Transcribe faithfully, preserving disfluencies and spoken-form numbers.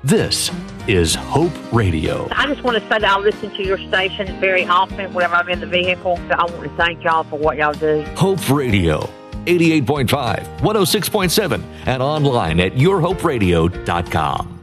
This is Hope Radio. I just want to say that I listen to your station very often whenever I'm in the vehicle. I want to thank y'all for what y'all do. Hope Radio, eighty-eight point five, one oh six point seven, and online at your hope radio dot com.